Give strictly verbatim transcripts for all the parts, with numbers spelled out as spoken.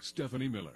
Stephanie Miller.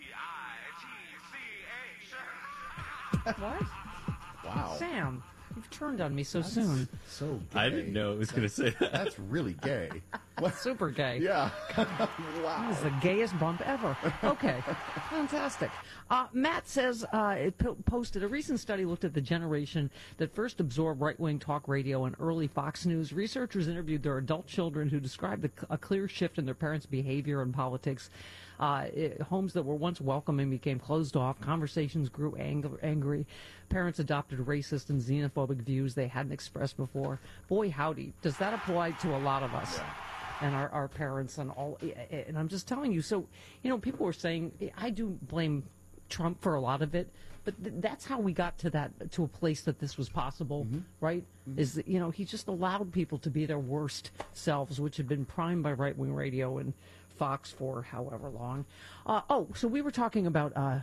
What? Wow. Sam, you've turned on me so That's soon. So gay. I didn't know it was going to say that. That's really gay. Super gay. Yeah. Wow. This is the gayest bump ever. Okay. Fantastic. Uh, Matt says uh, it po- posted a recent study looked at the generation that first absorbed right-wing talk radio and early Fox News. Researchers interviewed their adult children who described a, a clear shift in their parents' behavior and politics. Uh, it, homes that were once welcoming became closed off. Conversations grew ang- angry. Parents adopted racist and xenophobic views they hadn't expressed before. Boy, howdy, does that apply to a lot of us. Yeah. And our, our parents and all, and I'm just telling you. So, you know, people were saying, I do blame Trump for a lot of it, but th- that's how we got to that, to a place that this was possible, mm-hmm. right? Mm-hmm. Is that, you know, he just allowed people to be their worst selves, which had been primed by right-wing radio and Fox for however long. Uh, oh, so we were talking about uh,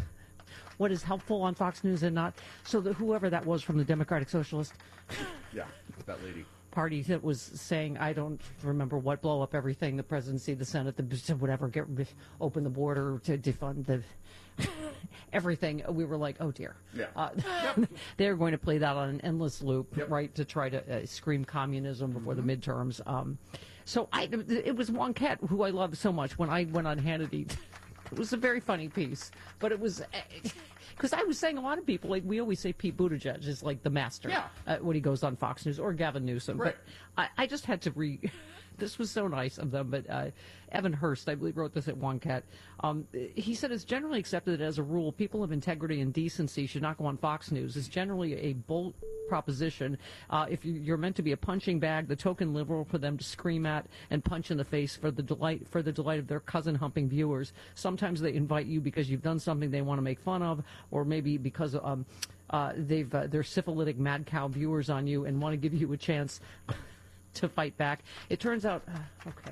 what is helpful on Fox News and not. So that whoever that was from the Democratic Socialist. Yeah, that lady. Party that was saying, I don't remember what, blow up everything, the presidency, the Senate, the whatever, get open the border to defund the everything. We were like, oh dear. Yeah. Uh, yep. They're going to play that on an endless loop, yep. right, to try to uh, scream communism before mm-hmm. the midterms. Um, so I, it was Wonquette, who I love so much, when I went on Hannity. It was a very funny piece, but it was... Because I was saying a lot of people, like we always say Pete Buttigieg is like the master yeah. uh, when he goes on Fox News, or Gavin Newsom. Right. But I, I just had to re... This was so nice of them, but uh, Evan Hurst, I believe, wrote this at Wonquette. Um, he said it's generally accepted that as a rule, people of integrity and decency should not go on Fox News. It's generally a bold proposition. Uh, if you're meant to be a punching bag, the token liberal for them to scream at and punch in the face for the delight for the delight of their cousin-humping viewers. Sometimes they invite you because you've done something they want to make fun of, or maybe because um, uh, they've uh, they're syphilitic mad cow viewers on you and want to give you a chance to fight back. It turns out, uh, okay.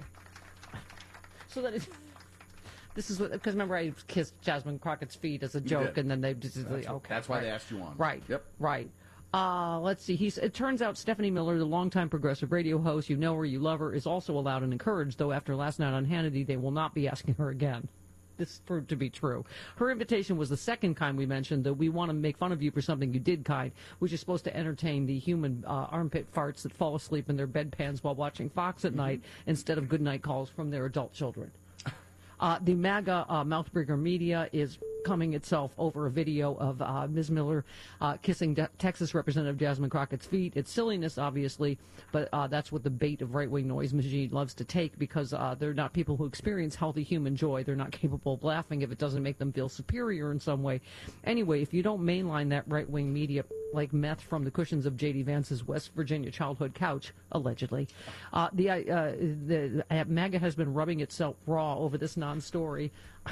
So that is, this is because remember I kissed Jasmine Crockett's feet as a joke, and then they just that's, okay. That's why right. they asked you on. Right. Yep. Right. Uh, let's see. He's. It turns out Stephanie Miller, the longtime progressive radio host, you know her, you love her, is also allowed and encouraged. Though after last night on Hannity, they will not be asking her again. This proved to be true. Her invitation was the second kind we mentioned, that we want to make fun of you for something you did kind, which is supposed to entertain the human uh, armpit farts that fall asleep in their bedpans while watching Fox at mm-hmm. night instead of goodnight calls from their adult children. Uh, the MAGA uh, mouthbreaker media is coming itself over a video of uh, Miz Miller uh, kissing De- Texas Representative Jasmine Crockett's feet. It's silliness, obviously, but uh, that's what the bait of right-wing noise machine loves to take, because uh, they're not people who experience healthy human joy. They're not capable of laughing if it doesn't make them feel superior in some way. Anyway, if you don't mainline that right-wing media like meth from the cushions of J D Vance's West Virginia childhood couch, allegedly, uh, the, uh, the uh, MAGA has been rubbing itself raw over this non-story.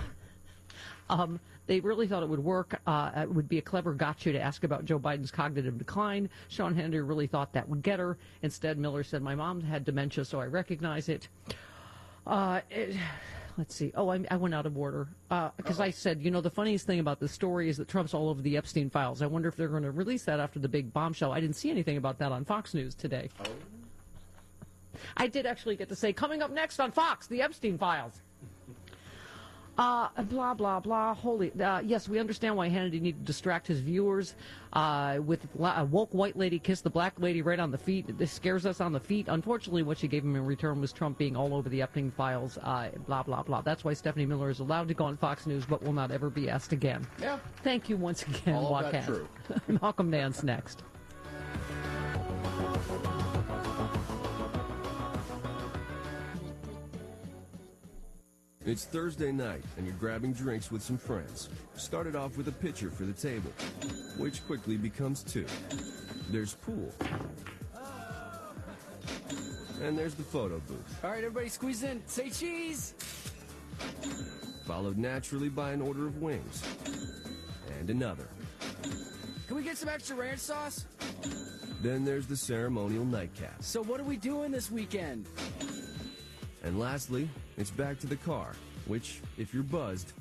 Um, they really thought it would work. Uh, it would be a clever gotcha to ask about Joe Biden's cognitive decline. Sean Hannity really thought that would get her. Instead, Miller said, my mom had dementia, so I recognize it. Uh, it let's see. Oh, I, I went out of order. Because uh, I said, you know, the funniest thing about this story is that Trump's all over the Epstein files. I wonder if they're going to release that after the big bombshell. I didn't see anything about that on Fox News today. Oh. I did actually get to say, coming up next on Fox, the Epstein files. Uh, blah, blah, blah. Holy, uh, yes, we understand why Hannity needed to distract his viewers, uh, with a woke white lady kiss the black lady right on the feet. This scares us on the feet. Unfortunately, what she gave him in return was Trump being all over the Epstein files, uh, blah, blah, blah. That's why Stephanie Miller is allowed to go on Fox News, but will not ever be asked again. Yeah. Thank you once again, all of Wonquette. that true. Malcolm Nance next. It's Thursday night, and you're grabbing drinks with some friends. Started off with a pitcher for the table, which quickly becomes two. There's pool. And there's the photo booth. All right, everybody squeeze in. Say cheese! Followed naturally by an order of wings. And another. Can we get some extra ranch sauce? Then there's the ceremonial nightcap. So what are we doing this weekend? And lastly, it's back to the car, which, if you're buzzed,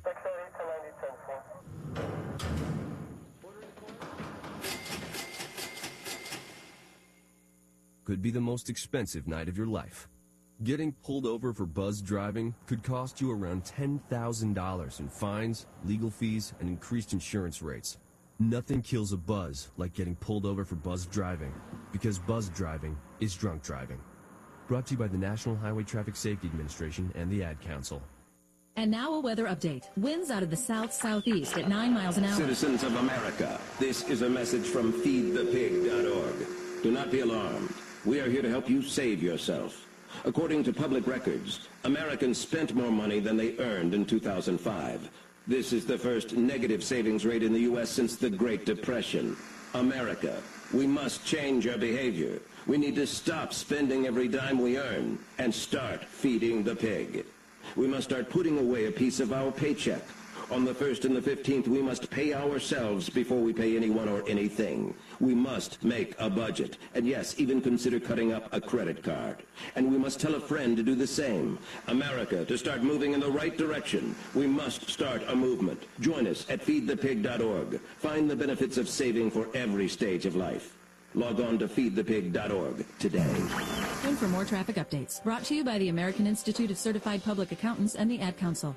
could be the most expensive night of your life. Getting pulled over for buzz driving could cost you around ten thousand dollars in fines, legal fees, and increased insurance rates. Nothing kills a buzz like getting pulled over for buzz driving, because buzz driving is drunk driving. Brought to you by the National Highway Traffic Safety Administration and the Ad Council. And now a weather update. Winds out of the south-southeast at nine miles an hour. Citizens of America, this is a message from feed the pig dot org. Do not be alarmed. We are here to help you save yourself. According to public records, Americans spent more money than they earned in two thousand five. This is the first negative savings rate in the U S since the Great Depression. America, we must change our behavior. We need to stop spending every dime we earn and start feeding the pig. We must start putting away a piece of our paycheck. On the first and the fifteenth, we must pay ourselves before we pay anyone or anything. We must make a budget. And yes, even consider cutting up a credit card. And we must tell a friend to do the same. America, to start moving in the right direction, we must start a movement. Join us at feed the pig dot org. Find the benefits of saving for every stage of life. Log on to feed the pig dot org today. And for more traffic updates, brought to you by the American Institute of Certified Public Accountants and the Ad Council.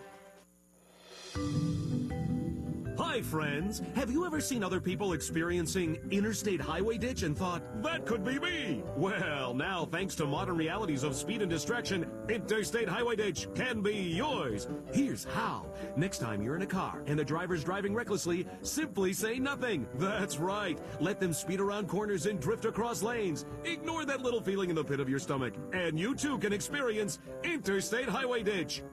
Hi, friends. Have you ever seen other people experiencing interstate highway ditch and thought, that could be me? Well, now, thanks to modern realities of speed and distraction, interstate highway ditch can be yours. Here's how. Next time you're in a car and the driver's driving recklessly, simply say nothing. That's right. Let them speed around corners and drift across lanes. Ignore that little feeling in the pit of your stomach, and you too can experience interstate highway ditch.